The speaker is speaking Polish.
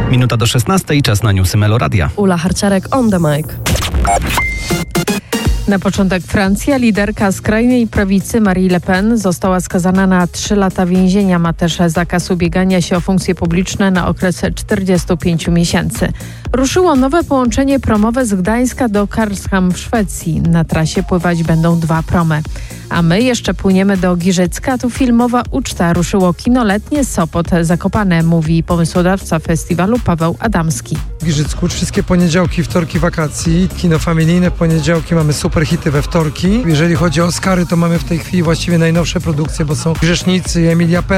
Minuta do 16, czas na newsy Meloradia. Ula Harciarek on the mic. Na początek Francja. Liderka skrajnej prawicy Marine Le Pen została skazana na 3 lata więzienia. Ma też zakaz ubiegania się o funkcje publiczne na okres 45 miesięcy. Ruszyło nowe połączenie promowe z Gdańska do Karlshamn w Szwecji. Na trasie pływać będą 2 promy. A my jeszcze płyniemy do Giżycka. Tu filmowa uczta. Ruszyło kino letnie Sopot Zakopane, mówi pomysłodawca festiwalu Paweł Adamski. W Giżycku wszystkie poniedziałki, wtorki wakacji, kino familijne, poniedziałki mamy super hity we wtorki. Jeżeli chodzi o Oscary, to mamy w tej chwili właściwie najnowsze produkcje, bo są Grzesznicy, Emilia